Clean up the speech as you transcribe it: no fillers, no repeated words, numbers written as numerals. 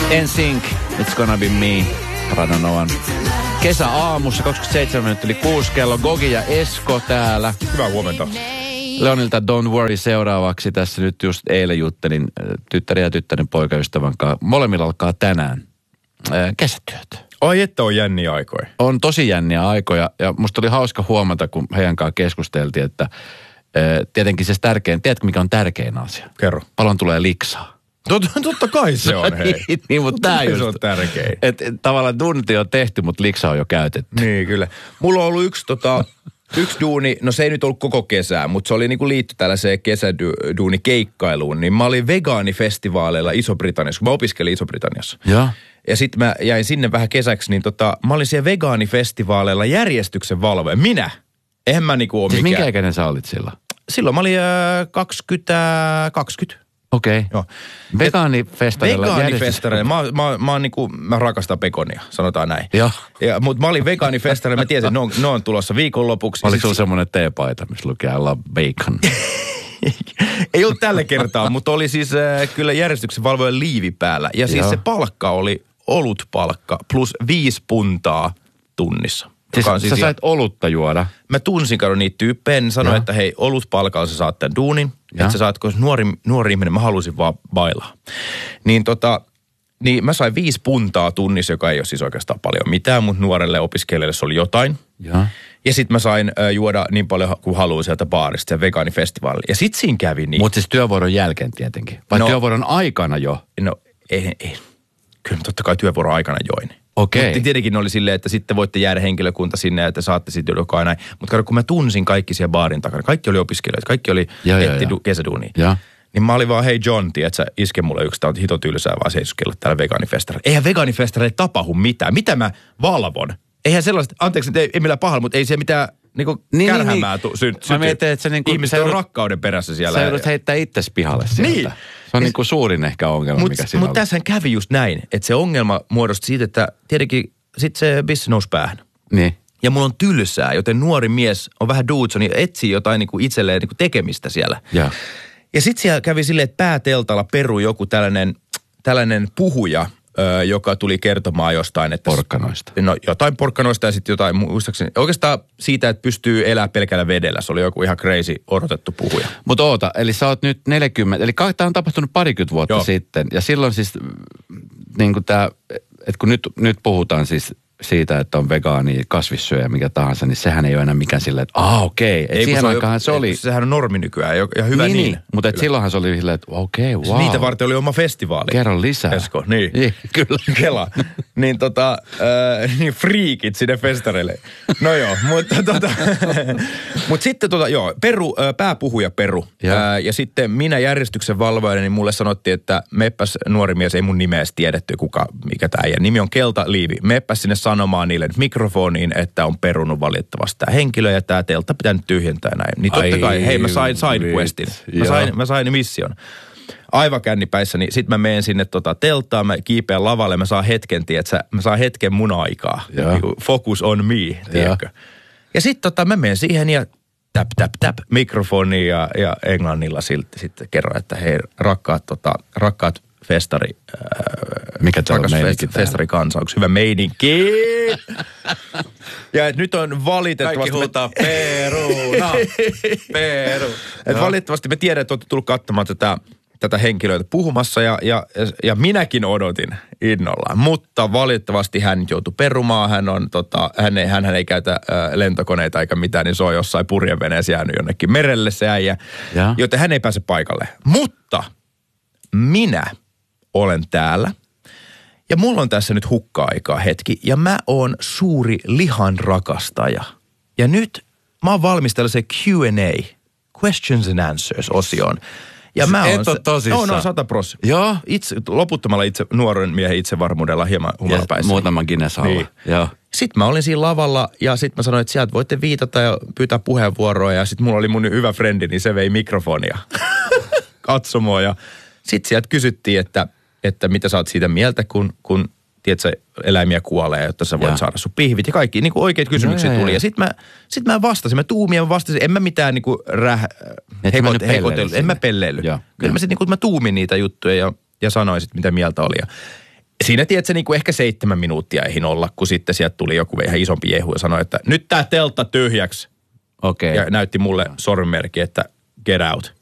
NSYNC, It's Gonna Be Me, Radanovan kesäaamussa, 27 minuuttia yli 6 kello. Gogi ja Esko täällä. Hyvää huomenta. Leonilta Don't Worry seuraavaksi. Tässä nyt just eilen juttelin tyttären ja tyttären poikaystävän kanssa. Molemmilla alkaa tänään kesätyöt. Ai että on jänniä aikoja. On tosi jänniä aikoja ja musta oli hauska huomata, kun heidän kanssa keskusteltiin, että tietenkin se tärkein, tiedätkö mikä on tärkein asia? Kerro. Paljon tulee liksaa. Totta kai se on, hei. Niin, mutta tää just. Se on tärkein. Että tavallaan duunit on tehty, mutta liksa on jo käytetty. Niin, kyllä. Mulla on ollut yksi duuni, no se ei nyt ollut koko kesää, mutta se oli niinku liitty tällaiseen kesäduunikeikkailuun. Niin mä olin vegaanifestivaaleilla Iso-Britanniassa, kun mä opiskelin Iso-Britanniassa. Joo. Ja sit mä jäin sinne vähän kesäksi, niin mä olin siellä vegaanifestivaaleilla järjestyksen valvoja. Minä. Eihän mä niinku ole siis mikään. minkä ikäinen sä olit silloin? Silloin mä olin 20. Okei. Joo. Vegaanifestareilla. Mä rakastan pekonia, sanotaan näin. Joo. Mutta mä olin vegaanifestareilla, mä tiesin, että ne on tulossa viikonlopuksi. Oliko sulla semmoinen teepaita, missä lukee I love bacon? Ei ollut tällä kertaa, mutta oli siis kyllä järjestyksen valvojen liivi päällä. Ja siis se palkka oli olutpalkka plus 5 puntaa tunnissa. Siis sä sait olutta juoda? Mä tunsin niitä tyyppejä, niin sanoin, että hei, olutpalkalla sä saat tämän duunin. Että sä saat, kun nuori ihminen, mä halusin vaan bailaa. Niin mä sain 5 puntaa tunnissa, joka ei ole siis oikeastaan paljon mitään, mutta nuorelle opiskelijalle se oli jotain. Ja sit mä sain juoda niin paljon kuin haluin sieltä baarista, sen vegaanifestivaalille. Ja sit siinä kävi niin. Mutta siis työvuoron jälkeen tietenkin? Vai työvuoron aikana jo? No ei. Kyllä totta kai työvuoron aikana join. Okei. Mutta tietenkin oli silleen, että sitten voitte jäädä henkilökunta sinne ja te saatte sitten jotain näin. Mutta kun mä tunsin kaikki siellä baarin takana, kaikki oli opiskelijoita, kaikki oli kesäduunia. Niin mä olin vaan, hei John, tiedätkö, iske mulle yksi, tää on hito tylsää vaan seisoskella täällä vegaanifestareilla. Eihän vegaanifestareilla tapahdu mitään. Mitä mä valvon? Eihän sellaiset, anteeksi, ei millään pahalla, mutta ei se mitään niinku kärhämää synty. Mä mietin, että niinku, ihmiset on rakkauden perässä siellä. Sä joudut heittää itses pihalle sieltä. Niin. Se on niinku suurin ehkä ongelma, mikä siinä on. Mutta tässähän kävi just näin, että se ongelma muodostui siitä, että tietenkin sitten se bissi nousi päähän. Niin. Ja mulla on tylsää, joten nuori mies on vähän duutson ja etsii jotain niinku itselleen niinku tekemistä siellä. Ja sitten siellä kävi silleen, että pääteltalla perui joku tällainen puhuja, joka tuli kertomaan jostain, että porkkanoista. No jotain porkkanoista ja sitten jotain muistaakseni. Oikeastaan siitä, että pystyy elämään pelkällä vedellä. Se oli joku ihan crazy odotettu puhuja. Mutta oota, eli sä oot nyt 40, eli tämä on tapahtunut 20 vuotta sitten. Ja silloin siis, niin kuin tämä, että kun nyt puhutaan siis siitä, että on vegaani, kasvissyöjä, mikä tahansa, niin sehän ei ole enää mikään silleen, että okei. Että siihen aikaan se oli. Sehän on normi nykyään ja hyvä niin. Mutta silloinhan se oli silleen, että wow. Niitä varten oli oma festivaali. Kerro lisää. Esko, niin. Kyllä. Kela. Niin niin friikit sinne festareille. No joo, mutta sitten pääpuhuja Peru. Ja sitten minä järjestyksen valvojana, niin mulle sanottiin, että meppäs nuori mies, ei mun nimeä tiedetty mikä tämä äijän nimi on Kelta Liivi. Meppäs sinne sanomaan niille nyt mikrofoniin, että on perunut valitettavasti tämä henkilö ja tämä teltta pitää nyt tyhjentää näin. Niin totta kai, hei mä sain sidequestin. Mä sain mission. Aivan kännipäissä, niin sit mä menen sinne telttaan, mä kiipeän lavalle, mä saan hetken mun aikaa. Niin focus on me, tiedätkö? Ja sit mä menen siihen ja tap, mikrofoni ja englannilla sitten kerron, että hei rakkaat festari. Mikä täällä on meininki täällä? Festari kansa, onko hyvä meininki? Ja nyt on valitettavasti. Kaikki huutaa Peru. Valitettavasti me tiedän, että olette tullut katsomaan tätä henkilöitä puhumassa ja minäkin odotin innollaan. Mutta valitettavasti hän joutui perumaan. Hän ei käytä lentokoneita eikä mitään, niin se on jossain purjeveneessä jäänyt jonnekin merelle se äijä. Joten hän ei pääse paikalle. Mutta minä olen täällä ja mulla on tässä nyt hukka-aikaa hetki ja mä oon suuri lihan rakastaja. Ja nyt mä oon valmistellut se Q&A, Questions and Answers -osioon. Ja mä oon tosissaan. No 100%. Joo. Loputtomalla nuoren miehen itsevarmuudella hieman humalapäissä. Muutaman Guinness alla. Niin. Joo. Sitten mä olin siinä lavalla ja sitten mä sanoin, että sieltä voitte viitata ja pyytää puheenvuoroa. Ja sitten mulla oli mun hyvä frendi, niin se vei mikrofonia katsomoon. Ja sitten sieltä kysyttiin, että mitä sä oot siitä mieltä, kun tiedätkö, eläimiä kuolee, jotta sä voit saada sun pihvit ja kaikki. Niin kuin oikeat kysymykset tuli. Ja sitten mä vastasin, mä tuumin ja vastasin. En mä mitään niin kuin hekotellut, en mä pelleily. Kyllä mä sitten niin kuin, mä tuumin niitä juttuja ja sanoin sitten, mitä mieltä oli. siinä tiedätkö niin kuin ehkä 7 minuuttia eihin olla, kun sitten sieltä tuli joku ihan isompi jehu ja sanoi, että nyt tää teltta tyhjäksi. Okei. Ja näytti mulle sormenmerkki, että get out.